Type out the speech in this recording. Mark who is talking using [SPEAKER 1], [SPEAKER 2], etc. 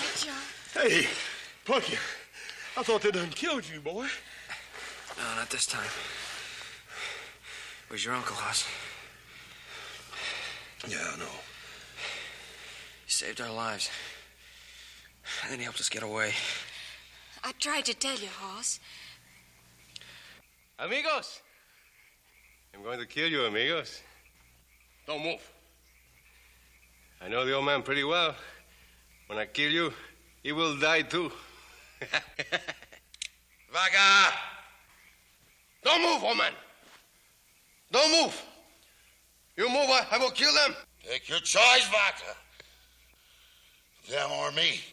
[SPEAKER 1] John.
[SPEAKER 2] Hey, Punky, I thought they done killed you, boy.
[SPEAKER 3] No, not this time. Where's your uncle, Hoss?
[SPEAKER 2] Yeah, I know.
[SPEAKER 3] He saved our lives. And then he helped us get away.
[SPEAKER 1] I tried to tell you, Hoss.
[SPEAKER 4] Amigos! I'm going to kill you, amigos. Don't move. I know the old man pretty well. When I kill you, he will die too. Vaca! Don't move, old man. Don't move. You move, I will kill them.
[SPEAKER 5] Take your choice, Vaca. Them or me.